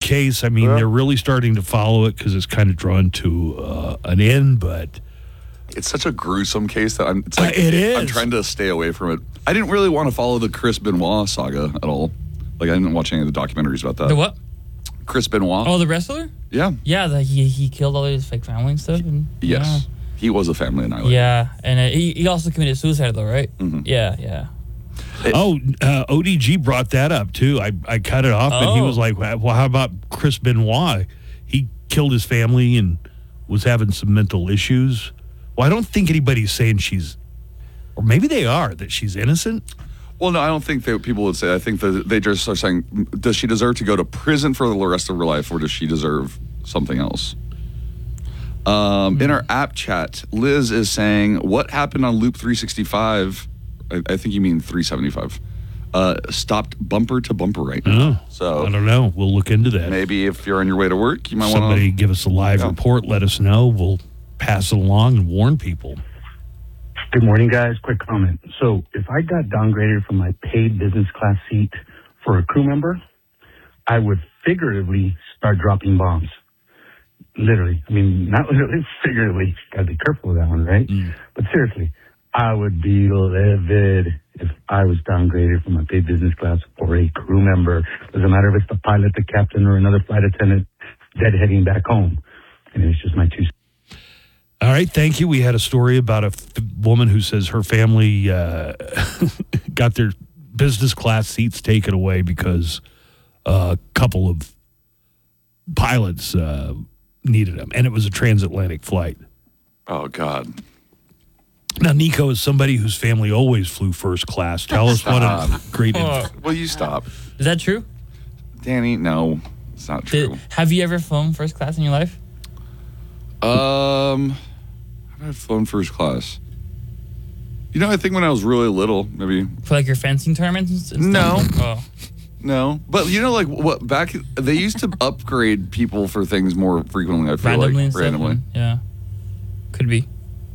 case. I mean, they're really starting to follow it because it's kind of drawn to an end, but... It's such a gruesome case that it is. I'm trying to stay away from it. I didn't really want to follow the Chris Benoit saga at all. Like, I didn't watch any of the documentaries about that. The what? Chris Benoit. Oh, the wrestler? Yeah. Yeah, he killed all his fake family and stuff. And, Yes. Yeah. He was a family annihilator. Yeah, and he also committed suicide, though, right? Mm-hmm. Yeah. ODG brought that up, too. I cut it off, and he was like, well, how about Chris Benoit? He killed his family and was having some mental issues. Well, I don't think anybody's saying or maybe they are, that she's innocent. Well, no, I don't think people would say. I think that they just are saying, does she deserve to go to prison for the rest of her life, or does she deserve something else? In our app chat, Liz is saying, what happened on Loop 365? I think you mean 375. Stopped bumper to bumper right now. So I don't know. We'll look into that. Maybe if you're on your way to work, you might want to... Somebody give us a live report. Let us know. We'll pass it along and warn people. Good morning, guys. Quick comment. So if I got downgraded from my paid business class seat for a crew member, I would figuratively start dropping bombs. Literally. I mean, not literally, figuratively. Got to be careful with that one, right? But seriously, I would be livid if I was downgraded from my paid business class for a crew member. Doesn't matter if it's the pilot, the captain, or another flight attendant deadheading back home. And it's just my 2 cents. All right, thank you. We had a story about a woman who says her family got their business class seats taken away because a couple of pilots needed them, and it was a transatlantic flight. Oh, God. Now, Nico is somebody whose family always flew first class. Tell us what a great... Will you stop? Is that true? Danny, no, it's not true. Have you ever flown first class in your life? Have I flown first class? You know, I think when I was really little, maybe. For like your fencing tournaments and stuff? No. No. But you know, like what they used to upgrade people for things more frequently, I feel randomly like. Randomly. Yeah. Could be.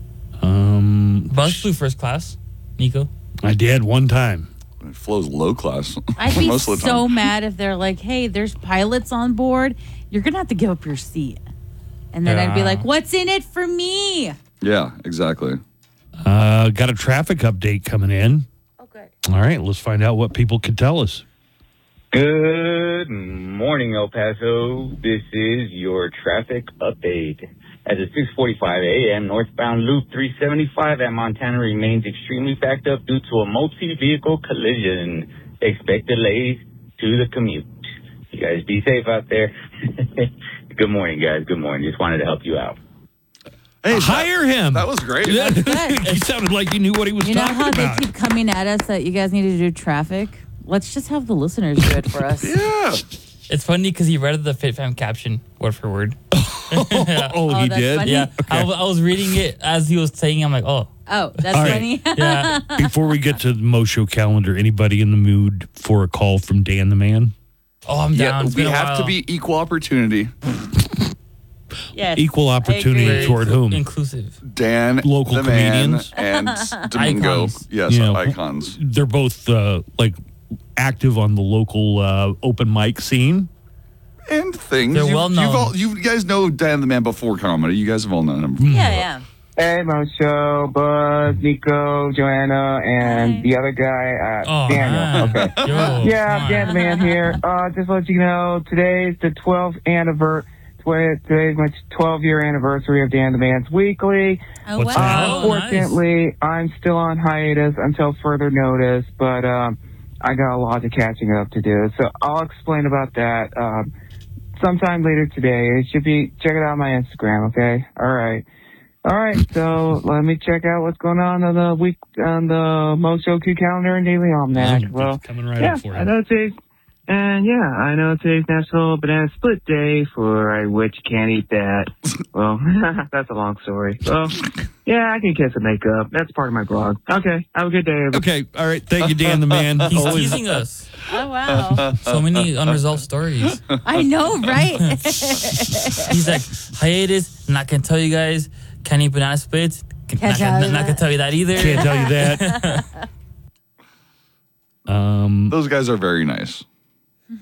Buzz flew first class, Nico. I did one time. It flows low class. I'd be most of the time. so mad if they're like, hey, there's pilots on board. You're going to have to give up your seat. And then I'd be like, what's in it for me? Yeah, exactly. Got a traffic update coming in. Oh, good. All right, let's find out what people can tell us. Good morning, El Paso. This is your traffic update. As of 6:45 a.m., northbound Loop 375 at Montana remains extremely backed up due to a multi-vehicle collision. Expect delays to the commute. You guys be safe out there. Good morning, guys. Good morning. Just wanted to help you out. Hey, hire him. That was great. He sounded like he knew what he was You know talking how about. they keep coming at us that you guys need to do traffic? Let's just have the listeners do it for us. Yeah. It's funny because he read the FitFam caption word for word. Oh, he that's did? funny. Yeah, I was reading it as he was saying it. I'm like, oh. Oh, that's All right. funny. Yeah. Before we get to the Mo Show calendar, anybody in the mood for a call from Dan the Man? Oh, I'm Yeah, down. It's we been a have to while. be equal opportunity. Yes, Equal I opportunity agree. toward whom? Inclusive. Dan, Local the man, comedians? and Domingo. Icons. Yes, Yeah. icons. They're both like active on the local open mic scene. And things. They're well known. You guys know Dan the Man before comedy. You guys have all known him. Yeah. Hey, Mo Show, Buzz, Nico, Joanna, and Hi. the other guy, Oh, Daniel. man. Okay. Yo, Yeah, come Dan the on. Man here. Just to let you know, today's the 12th anniversary. Today's my 12-year anniversary of Dan the Man's Weekly. Oh, What's wow. that? Oh, Unfortunately, I'm still on hiatus until further notice, but I got a lot of catching up to do. So I'll explain about that sometime later today. It should be, check it out on my Instagram, okay? All right, so let me check out what's going on the week on the Mo Show Q calendar and daily almanac. Well, Coming right yeah, up for you. I know today's National Banana Split Day for I which can't eat that. Well, that's a long story. Well, yeah, I can kiss and make up. That's part of my blog. Okay, have a good day, everybody. Okay, all right. Thank you, Dan the Man. He's Always teasing us. Oh, wow. So many unresolved stories. I know, right? He's like, hiatus, not going to tell you guys. Can't eat banana splits. Can't tell you Not going to that. tell you that either. can't tell you that. Those guys are very nice.